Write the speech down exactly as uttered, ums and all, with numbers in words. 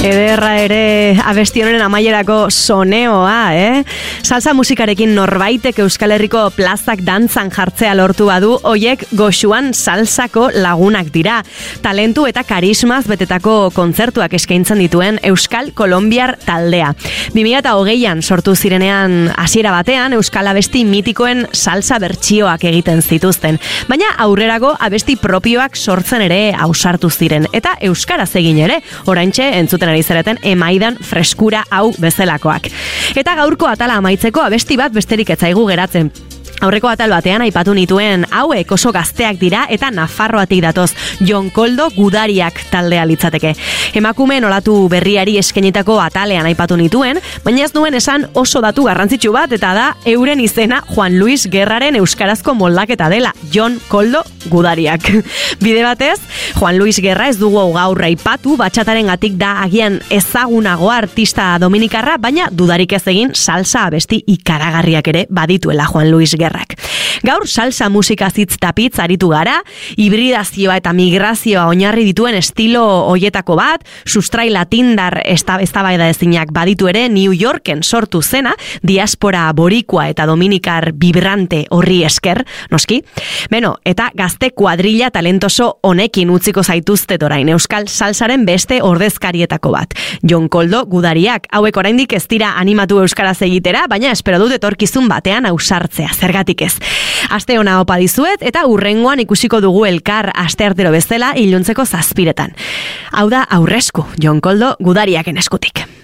Ederra ere abesti honen amaierako soneoa, eh? Salsa musikarekin norbaitek Euskal Herriko plazak dantzan jartzea lortu badu, hoiek goxuan salsako lagunak dira. Talentu eta karismaz betetako kontzertuak eskaintzen dituen Euskal Kolombiar taldea. bi mila hogeian sortu zirenean hasiera batean Euskal abesti mitikoen salsa bertsioak egiten zituzten, baina aurrerago abesti propioak sortzen ere ausartu ziren, eta euskaraz egin ere, oraintxe entzuten ari zareten emaidan freskura hau bezalakoak. Eta gaurko atala amaitzeko abesti bat besterik ez zaigu geratzen. Aurreko atal batean aipatu nituen hauek oso gazteak dira eta Nafarroatik datoz, Jon Koldo Gudariak taldea litzateke. Emakumeen olatu berriari eskainitako atalean aipatu nituen, baina ez nuen esan oso datu garrantzitsu bat, eta da euren izena Juan Luis Guerraren euskarazko moldaketa dela, Jon Koldo Gudariak. Bide batez, Juan Luis Guerra ez dugu gaur aipatu, batxataren gatik da agian ezagunago artista dominikarra, baina dudarik ez egin salsa abesti ikaragarriak ere badituela Juan Luis Guerra. Gaur salsa musika zitz tapitz aritu gara, hibridazioa eta migrazioa oinarri dituen estilo hoietako bat, sustrai latindar eztabaida ezinak baditu ere New Yorken sortu zena, diaspora borikua eta dominikar vibrante horri esker, noski? Beno, eta gazte kuadrilla talentoso honekin utziko zaituztet orain, Euskal salsaren beste ordezkarietako bat. Jon Koldo Gudariak, hauek oraindik ez dira animatu euskaraz egitera, baina espero dut etorkizun batean ausartzea, zergatik ez. Aste ona opa dizuet, eta hurrengoan ikusiko dugu elkar asteartero bezala iluntzeko zazpiretan. Hau da aurresku, Jon Koldo Gudariaken eskutik.